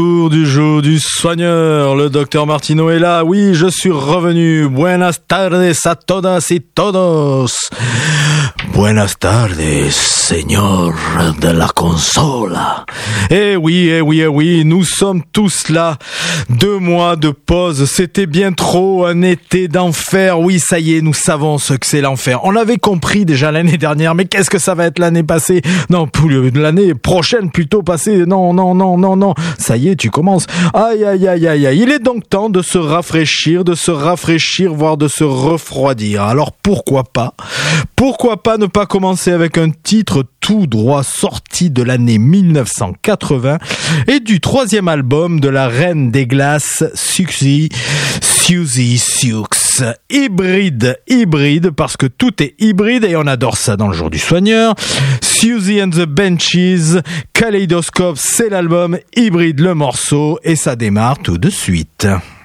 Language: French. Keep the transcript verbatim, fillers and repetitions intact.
Tour du jour du soigneur, le docteur Martino est là. Oui, je suis revenu. Buenas tardes a todas y todos. Buenas tardes, señor de la consola. Eh oui, eh oui, eh oui, nous sommes tous là. Deux mois de pause, c'était bien trop, un été d'enfer. Oui, ça y est, nous savons ce que c'est l'enfer. On l'avait compris déjà l'année dernière, mais qu'est-ce que ça va être l'année passée? Non, l'année prochaine plutôt passée. Non, non, non, non, non. Ça y est, tu commences. Aïe, aïe, aïe, aïe, aïe. Il est donc temps de se rafraîchir, de se rafraîchir, voire de se refroidir. Alors pourquoi pas? Pourquoi pas ne pas commencer avec un titre tout droit sorti de l'année mille neuf cent quatre-vingts et du troisième album de la Reine des Glaces, Siouxsie, Siouxsie Sioux. Hybride, hybride, parce que tout est hybride et on adore ça dans le jour du soigneur. Siouxsie and the Benchies, Kaleidoscope, c'est l'album, hybride le morceau et ça démarre tout de suite.